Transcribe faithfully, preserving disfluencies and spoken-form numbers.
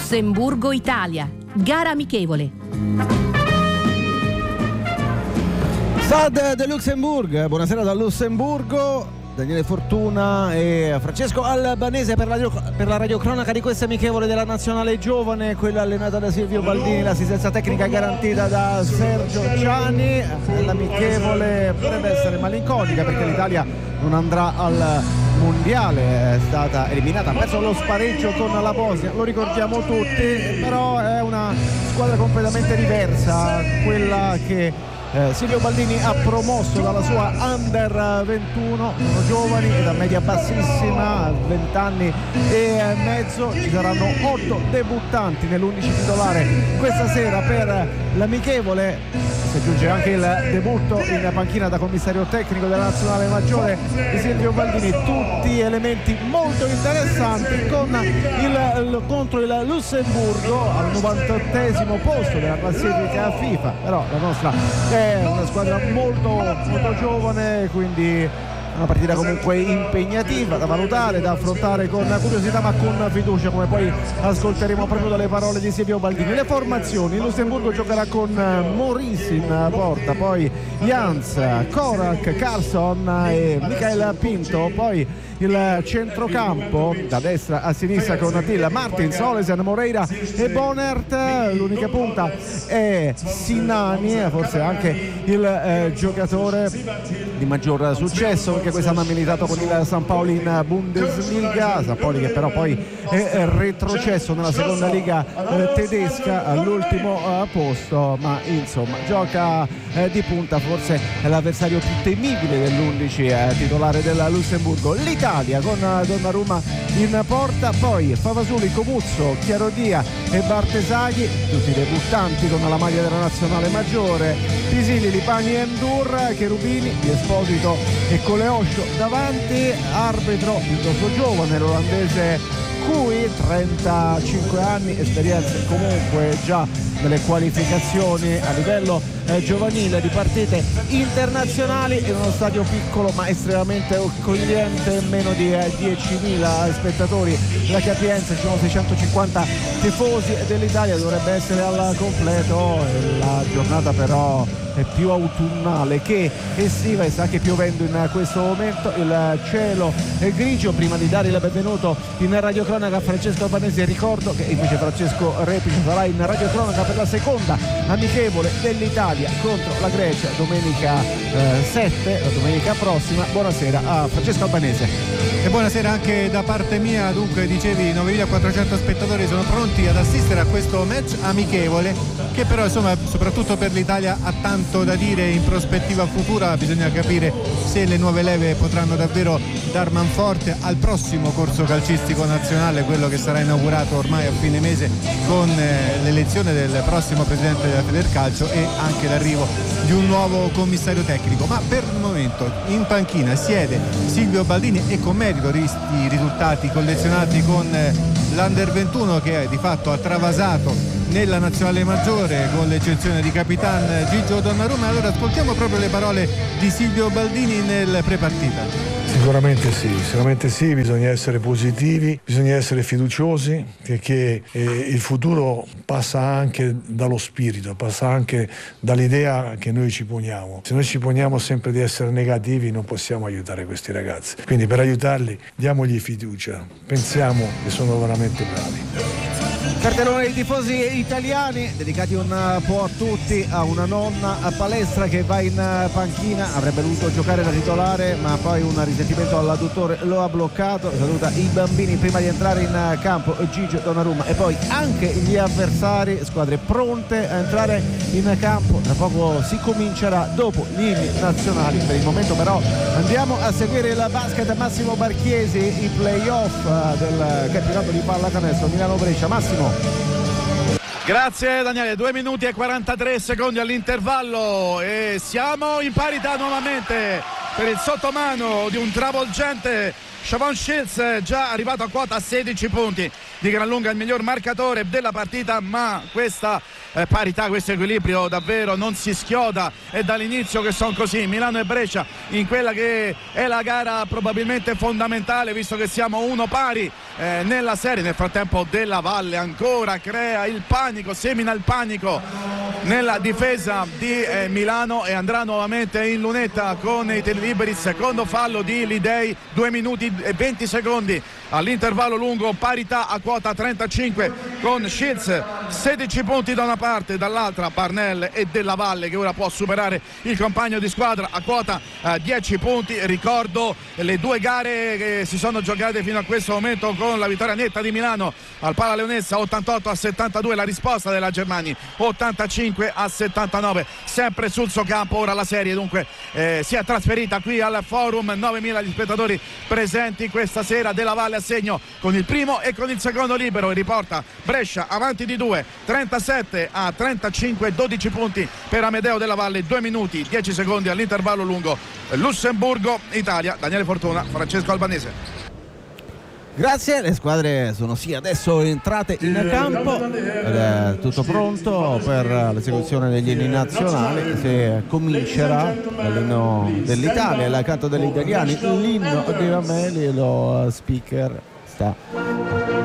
Lussemburgo-Italia, gara amichevole. Stade de Luxembourg, buonasera dal Lussemburgo. Daniele Fortuna e Francesco Albanese per la, per la radiocronaca di questa amichevole della nazionale giovane, quella allenata da Silvio Baldini, l'assistenza tecnica garantita da Sergio Ciani. L'amichevole potrebbe essere malinconica perché l'Italia non andrà al mondiale, è stata eliminata, ha perso lo spareggio con la Bosnia, lo ricordiamo tutti, però è una squadra completamente diversa, quella che Eh, Silvio Baldini ha promosso dalla sua under ventuno, sono giovani e da media bassissima, venti anni e mezzo. Ci saranno otto debuttanti nell'undici titolare questa sera per l'amichevole. Si aggiunge anche il debutto in panchina da commissario tecnico della nazionale maggiore di Silvio Baldini, tutti elementi molto interessanti con il, il contro il Lussemburgo al novantottesimo posto della classifica FIFA, però la nostra è una squadra molto, molto giovane, quindi una partita comunque impegnativa da valutare, da affrontare con curiosità ma con fiducia, come poi ascolteremo proprio dalle parole di Silvio Baldini. Le formazioni: il Lussemburgo giocherà con Maurice in porta, poi Jans, Korak, Carlson e Michael Pinto, poi il centrocampo da destra a sinistra con Attila Martins, Olesen, Moreira e Bonert. L'unica punta è Sinani, forse anche il eh, giocatore di maggior successo, perché quest'anno ha militato con il San Paoli in Bundesliga. San Paoli che però poi è retrocesso nella seconda liga eh, tedesca all'ultimo eh, posto, ma insomma gioca eh, di punta, forse è l'avversario più temibile dell'undici eh, titolare del Lussemburgo. L'Italia con Donnarumma in porta, poi Favasuli, Comuzzo, Chiarodia e Bartesaghi, tutti debuttanti con la maglia della nazionale maggiore. Pisilli, Lipani e Ndur, Cherubini, Di Esposito e Coleoscio davanti. Arbitro piuttosto giovane, l'olandese Cui, trentacinque anni, esperienze comunque già delle qualificazioni a livello eh, giovanile di partite internazionali in uno stadio piccolo ma estremamente accogliente, meno di eh, diecimila spettatori la capienza, ci sono seicentocinquanta tifosi dell'Italia, dovrebbe essere al completo. La giornata però è più autunnale che estiva e sta anche piovendo in questo momento, il cielo è grigio. Prima di dare il benvenuto in radiocronaca a Francesco Albanese, ricordo che invece Francesco Repice sarà in radiocronaca per la seconda amichevole dell'Italia contro la Grecia domenica eh, sette, la domenica prossima. Buonasera a Francesco Albanese. E buonasera anche da parte mia. Dunque, dicevi, novemilaquattrocento spettatori sono pronti ad assistere a questo match amichevole che però insomma soprattutto per l'Italia ha tanto da dire in prospettiva futura. Bisogna capire se le nuove leve potranno davvero dar manforte al prossimo corso calcistico nazionale, quello che sarà inaugurato ormai a fine mese con eh, l'elezione del prossimo presidente della Federcalcio e anche l'arrivo di un nuovo commissario tecnico. Ma per il momento in panchina siede Silvio Baldini e con merito i risultati collezionati con eh, l'Under ventuno, che di fatto ha travasato nella nazionale maggiore con l'eccezione di capitan Gigio Donnarumma. Allora ascoltiamo proprio le parole di Silvio Baldini nel prepartita. Sicuramente sì, sicuramente sì, bisogna essere positivi, bisogna essere fiduciosi, perché eh, il futuro passa anche dallo spirito, passa anche dall'idea che noi ci poniamo. Se noi ci poniamo sempre di essere negativi non possiamo aiutare questi ragazzi, quindi per aiutarli diamogli fiducia, pensiamo che sono veramente bravi. Cartellone dei tifosi italiani dedicati un po' a tutti, a una nonna a palestra che va in panchina, avrebbe dovuto giocare da titolare ma poi un risentimento all'adduttore lo ha bloccato. Saluta i bambini prima di entrare in campo, Gigio Donnarumma, e poi anche gli avversari, squadre pronte a entrare in campo. Tra poco si comincerà dopo gli inni nazionali. Per il momento però andiamo a seguire il basket. Massimo Barchiesi, i playoff del campionato di pallacanestro Milano-Brescia. Massimo. Grazie Daniele, due minuti e quarantatré secondi all'intervallo e siamo in parità nuovamente. per il sottomano di un travolgente Shavon Shields, già arrivato a quota sedici punti, di gran lunga il miglior marcatore della partita, ma questa eh, parità, questo equilibrio davvero non si schioda. È dall'inizio che sono così Milano e Brescia in quella che è la gara probabilmente fondamentale, visto che siamo uno pari eh, nella serie. Nel frattempo Della Valle ancora crea il panico, semina il panico nella difesa di eh, Milano e andrà nuovamente in lunetta con i tiri liberi. Secondo fallo di Lidei, due minuti e venti secondi all'intervallo lungo, parità a quota trentacinque con Shields, sedici punti da una parte, dall'altra Parnell e Della Valle che ora può superare il compagno di squadra a quota eh, dieci punti. Ricordo le due gare che si sono giocate fino a questo momento con la vittoria netta di Milano al Pala Leonessa ottantotto a settantadue, la risposta della Germani ottantacinque a settantanove, sempre sul suo campo. Ora la serie dunque eh, si è trasferita qui al Forum, novemila gli spettatori presenti questa sera. Della Valle a segno con il primo e con il secondo libero e riporta Brescia avanti di due, trentasette a trentacinque, dodici punti per Amedeo Della Valle, due minuti dieci secondi all'intervallo lungo. Lussemburgo Italia, Daniele Fortuna, Francesco Albanese. Grazie, le squadre sono sì adesso entrate in campo ed è tutto pronto per l'esecuzione degli inni nazionali. Si comincerà dall'inno dell'Italia, il canto degli italiani, l'inno di Rameli, lo speaker sta